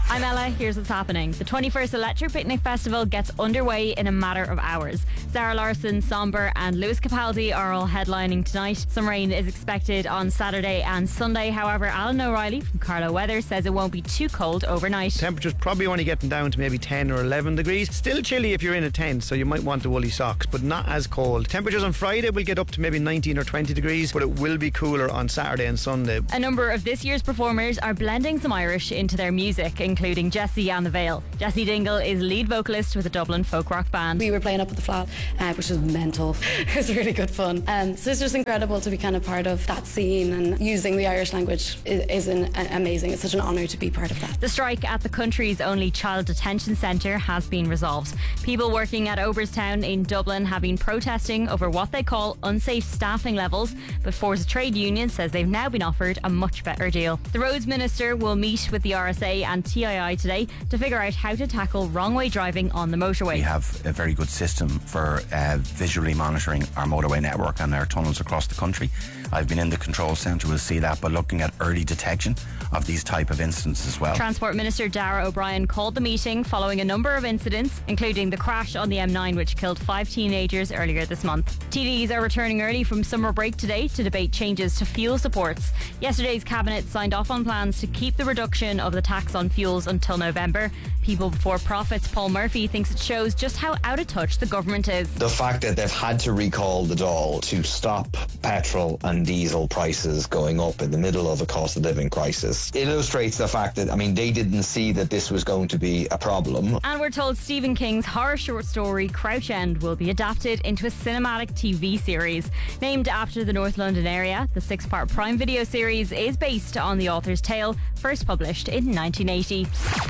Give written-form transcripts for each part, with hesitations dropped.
I'm Ella, here's what's happening. The 21st Electric Picnic Festival gets underway in a matter of hours. Zara Larsson, Somber and Lewis Capaldi are all headlining tonight. Some rain is expected on Saturday and Sunday. However, Alan O'Reilly from Carlo Weather says it won't be too cold overnight. Temperatures probably only getting down to maybe 10 or 11 degrees. Still chilly if you're in a tent, so you might want the woolly socks, but not as cold. Temperatures on Friday will get up to maybe 19 or 20 degrees, but it will be cooler on Saturday and Sunday. A number of this year's performers are blending some Irish into their music, including Jessie and the Vale. Jessie Dingle is lead vocalist with a Dublin folk rock band. We were playing up at the Flat, which was mental. It was really good fun. So it's just incredible to be kind of part of that scene, and using the Irish language is amazing. It's such an honour to be part of that. The strike at the country's only child detention centre has been resolved. People working at Oberstown in Dublin have been protesting over what they call unsafe staffing levels, but Forza Trade Union says they've now been offered a much better deal. The Roads Minister will meet with the RSA and TII today to figure out how to tackle wrong-way driving on the motorway. We have a very good system for visually monitoring our motorway network and our tunnels across the country. I've been in the control centre, we'll see that, but looking at early detection of these type of incidents as well. Transport Minister Darragh O'Brien called the meeting following a number of incidents, including the crash on the M9 which killed 5 teenagers earlier this month. TDs are returning early from summer break today to debate changes to fuel supports. Yesterday's Cabinet signed off on plans to keep the reduction of the tax on fuels until November. People Before Profits Paul Murphy thinks it shows just how out of touch the government is. The fact that they've had to recall the Dáil to stop petrol and diesel prices going up in the middle of a cost of living crisis, it illustrates the fact that, they didn't see that this was going to be a problem. And we're told Stephen King's horror short story Crouch End will be adapted into a cinematic TV series. Named after the North London area, the 6-part Prime Video series is based on the author's tale, first published in 1980.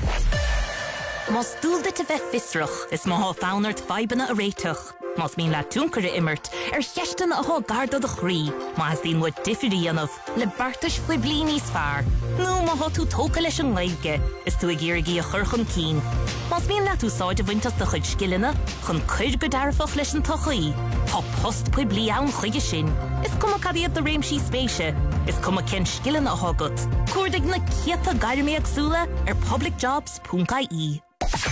Mas dúlda te bheith fisrach is má fánart faibanna a réiteach. Mas mín le túncara immert cheistan a garda de chrí. Mas dín wad diffirí anamh le bartas fwy blini sfar. Nú má tú tóca leis an leibge is tú a gírigií a churcham cín. Mas mín le tú sáide bhaintas de chuid skillina chun chuid go darfach leis an tochaí. Tá post pwy bli ann chuige sin. Is cum a cadiad de réimsí spéise. Is cum a cin skillina a hogat. Cuirdig na ciata gairimí agsúla publicjobs.ie.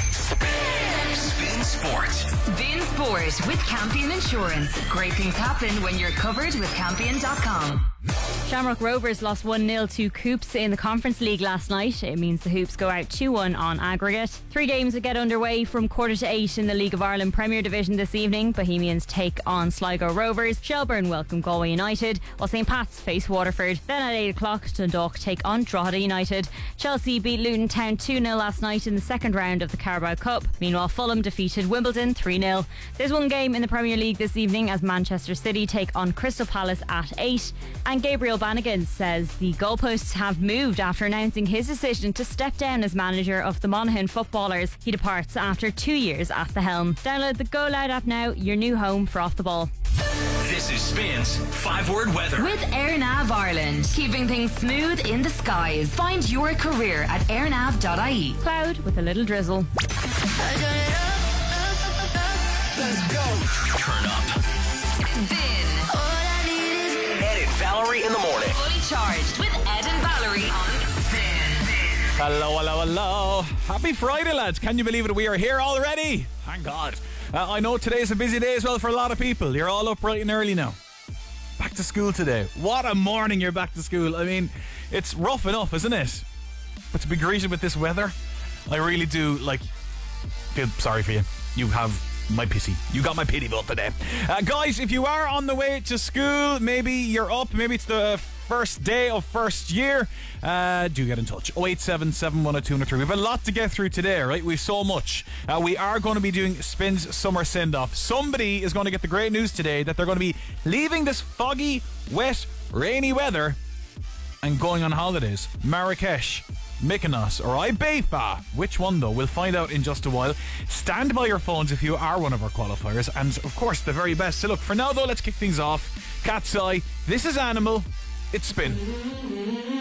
Spin Sport. Spin Sport with Campion Insurance. Great things happen when you're covered with Campion.com. Shamrock Rovers lost 1-0 to Coops in the Conference League last night. It means the Hoops go out 2-1 on aggregate. 3 games will get underway from 7:45 in the League of Ireland Premier Division this evening. Bohemians take on Sligo Rovers. Shelbourne welcome Galway United, while St Pat's face Waterford. Then at 8 o'clock, Dundalk take on Drogheda United. Chelsea beat Luton Town 2-0 last night in the second round of the Carabao Cup. Meanwhile, Fulham defeated Wimbledon 3-0. There's one game in the Premier League this evening as Manchester City take on Crystal Palace at 8. And Gabriel Bannigan says the goalposts have moved after announcing his decision to step down as manager of the Monaghan footballers. He departs after 2 years at the helm. Download the Go Loud app now, your new home for Off the Ball. This is Spin's 5-word weather. With AirNav Ireland, keeping things smooth in the skies. Find your career at airnav.ie. Cloud with a little drizzle. Let's go. Turn up. Spin. Ed and Valerie in the morning. Fully charged with Ed and Valerie on Spin. Hello, hello, hello. Happy Friday, lads. Can you believe it? We are here already. Thank God. I know today's a busy day as well for a lot of people. You're all up bright and early now. Back to school today. What a morning you're back to school. It's rough enough, isn't it? But to be greeted with this weather, I really do, feel sorry for you. You have my pity. You got my pity vote today. Guys, if you are on the way to school, maybe you're up, maybe it's the first day of first year, do get in touch. 087 102 We have a lot to get through today, right? We've so much. We are going to be doing Spin's summer send-off. Somebody is going to get the great news today that they're going to be leaving this foggy, wet, rainy weather and going on holidays. Marrakesh, Mykonos or Ibiza. Which one though? We'll find out in just a while. Stand by your phones if you are one of our qualifiers, and of course the very best. So look, for now though, let's kick things off. Cat's Eye, this is Animal, it's Spin.